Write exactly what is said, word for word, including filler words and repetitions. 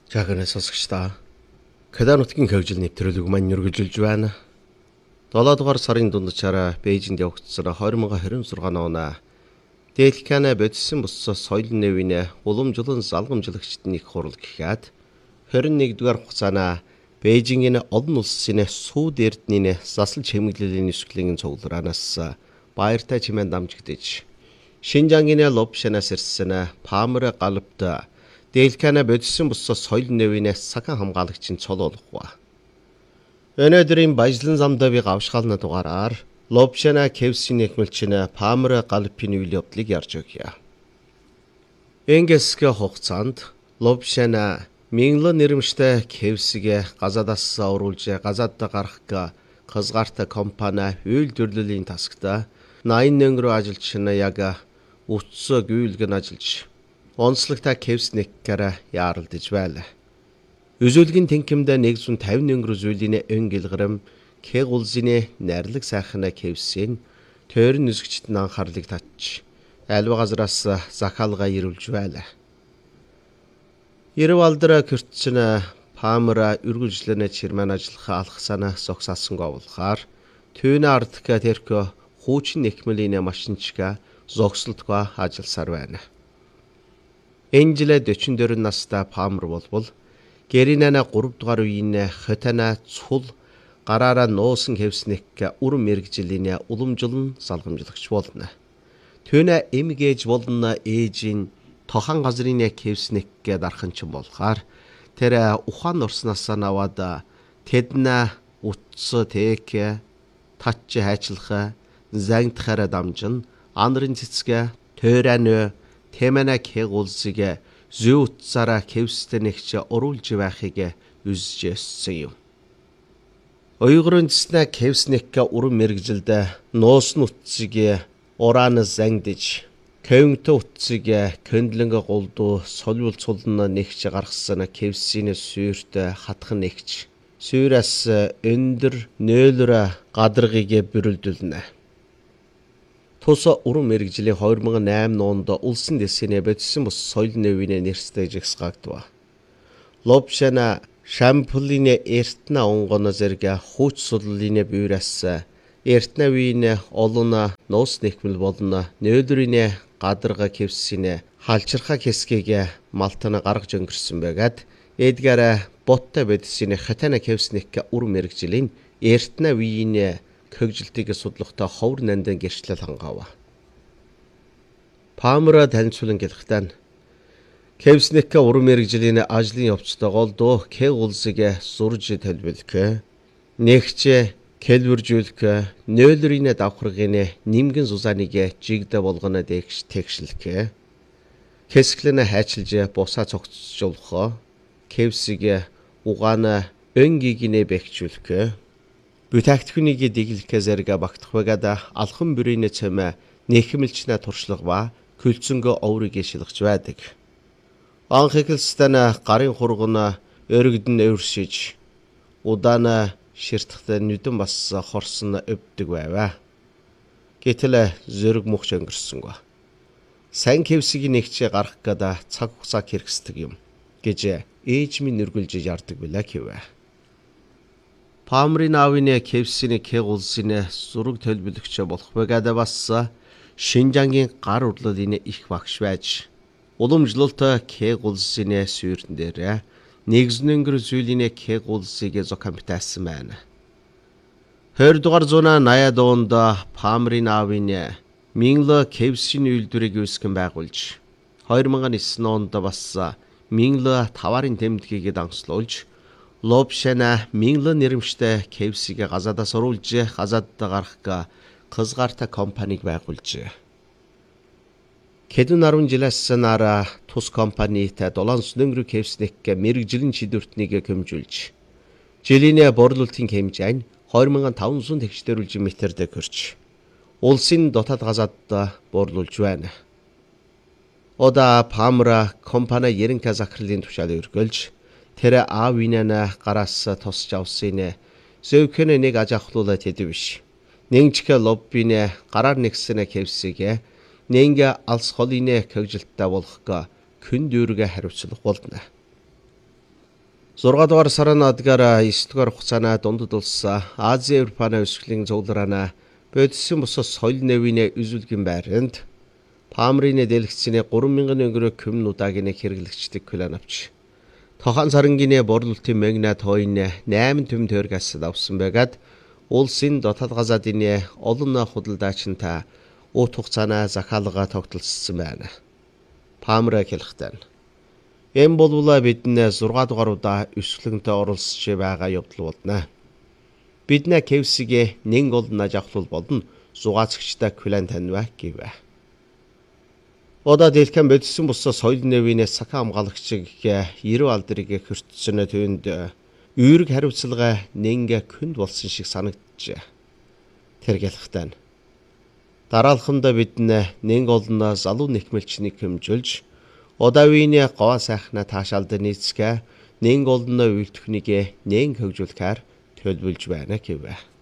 Жаахан сонсогч та. Канада нутгийн хөгжил нэвтрүүлэг маань үргэлжилж байна. долоо дугаар сарын дундчаараа Бээжинд явагдсан две тысяча двадцать шесть оны Дэлхикана бодисын бус соёл нэвийн уламжлан залгамжлагчдын их хурал гэхэд двадцать и одного дугаар хугацаана Бээжингийн олон улсын сууд эрдэнийн засал чимэглэлийн нисвэлийн цугларанаас баяртай чимээн дамжигдэж Шинжангийн Лобшанаас ирсэн Памра галбт Дэлхикана бодисын бус соёл нэвийн сахан хамгаалагчийн цол болгоо. Өнөөдрийн баяжлан замдаа би гавшгаална дугаараар Лобшана Кевсийн нэгмэлчин Памра галбын үйл явдлыг ярьж өгье. Энгесгэ хугацаанд Лобшана Мингло нэрмжтэй Кевсигэ газадаас оруулж газадд гарах хязгаартай компани үйлдвэрлэлийн тасагта найман өнгөрөө ажилчна яг утсаа гүйлгэн ажиллаж онцлогтой Кевснекээр яаралдаж байлаа. Үзүүлгийн тэнхимдээ one hundred fifty өнгөрөө зүйлийн өн гэлгрэм Кэг улсын найрлаг сайхна Кевсийн тойрон нүсгчд нь анхаарлыг татж альва газраас захаалга ирүүлж байлаа. Ерөв алдраа кэртсэн Памра үргэлжлэнэ чирмэн ажиллах алах санаа согсаасан говлохаар түүний ардка тэрхө хуучин нэхмэлийн машинчга зогсолтгоо ажилласаар байна. Энжилэ forty-four настай Памр болбол Гэринана three дугаар үеийн хотана цул гараараа нуусан Кевснек үр мэрэгжлийн уламжлан салгамжлагч болно. Түүнэ эмгээж болно ээжийн тохан газрын Кевснек дарханчин болохоор тэр ухаан орсноос наваад тэднэ утс тэк тач хайчлах зангтахаараа дамжин анрын цэцгэ тойраны Темэна Кэг улсыг зүй утсаараа Кевстэнэгч оруулж байхыг үзэж өссөн юм. Уйгурын цэснэ Кевснек ур мэрэгжилд нуусан утсыг уран зангдж Кевнт утсыг көндлөнгө голдуу солиул цулна нэгч гаргасан Кевсийн сүйрт хатхан нэгч сүйрээс өндөр нөөлөр гадаргыг бүрэлдүүлнэ. Тус ур мэрэгжлийн two thousand eight онд улсын дэсгийн бодисын бус соёл нэвийн нэрстэй жигсгагдва. Лобшана Шампулын эртнэ онгоно зэрэг хууч судлалын бюроос эртнэвийн олон нуус нэхмэл болно нөөдрийн гадарга Кевсийн халчирхаа хэсгийг малтана гаргаж өнгөрсөн байгаад Эдгар Ботта бодисын хатана Кевснек ур мэрэгжлийн эртнэвийн хөгжилтийг судлахтай ховор нандан гэрчлэл хангав. Памра танилцуулан гэлэхтэн Кевснек ур мэрэгжлийн ажлын явцтайгоо доо Кэг улсыг сурж төлөвлөх нэгч кэлбэржүүлэх нөөлрийн давхаргын нимгэн сузааныг жигдэ болгоно дэгш тэгшлэх хэсглэн хайчилж бусаа цогцолжуулах Кевсиг угаана өнгигнэ бэхжүүлэх Бүтаагтхүнийг дэглэхээ зэрэг багтах байгаад алхан бүрийн цэмэ нэхмэлчнэ туршлага ба күлцөнгө оврыг шилгэж байдаг. Анхиглстана гарын хургана өргөдөн өршиж удаана ширтгэхтэй нүдэн бас хорсон өвдөг байваа. Гэтэл зөрөг мөхч өнгөрсөнгөө. Сайн Кевсигийн нэгч гарах гээд цаг хугацаа хэрэгсдэг юм гэж ээж минь нүргэлж ярддаг билээ гэвэ. Памрын аавын Кевсийн Кэг улсын зураг төлөвлөгч болох байгаад бас Шинжангийн гар урлалын их багш байж уламжлалт Кэг улсын сүйрэн дээр нэгэн өнгөр зүйлийн Кэг улсыг зохион бүтээсэн байна. twenty дугаар зууны eighties онд Памрын аавын Мингло Кевсийн үйлдвэрийг үүсгэн байгуулж two thousand nine онд бас Мингло таварын тэмдгийг дансуулж Лобшана Мингло нэрмжтэй Кевсиг газадаас оруулж газадд гарах хязгаартай компаниг байгуулжээ. Хэдэн арван жилээс нара тус компанитай seven өнгөрөө Кевснек мэрэгжлийн шийдвэртнийг хэмжүүлж жилийн борлуулалтын хэмжээ нь two thousand five hundred төгсдөрүүлж метрд хүрч улсын дотоод газадд борлуулж байна. Ода Памра компани ерөнхий захирлын тушаал өргөлж тэр аавинана гараас тосч авсан зөөхөн нэг ажахлуулаад хэдв биш. Нэгчгэ лоббине гараар нэгсэн Кевсиг нэнгэ алс холины хөгжилттэй болох күн дүүргэ хариуцлах болно. зургаан дугаар сарын адгаар девь дугаар хугацааны дундад улс Ази Европаны өсгөлийн зөвлөрөөнө бодисын бусад соёл нэвийн үзүүлгийн байранд Паамрын дэлгэцний гурван мянган өнгөрөө көм нудагийн хэрэглэгчдэг клан авч тохон сарангийн борлуулалтын мэгнэ тойн восемь төм тойргаас давсан байгаад улсын дотоод газрын олон худалдаачинтай уут хугацааны захиалга тогтолцсон байна. Паамра хэлэхдээ энэ болвол бидний зургаан дугааруудаа өсгөлөнтэй оролцож байгаа явдал болно. Бидний Кевсигийн нэн олно жавхлал болно зугаацагчтай клан таньва гэвэ. Ода дэлхэн бодисын бусаа соёл нэвийн сахаа хамгаалагчиг Ерөө алдрыг хөртсөн төвөнд үүрэг хариуцлага нэнгэ хүнд болсон шиг санагджээ. Тэр хэлэхдээ дараалхамда бид нэн олно залуу нэхмэлчнийг хэмжүүлж Одавины гоо сайхна таашаалд нийцгээ нэн олно үйлдвэрнийг нэн хөгжүүлэхээр төлөвлөж байна гэвэ.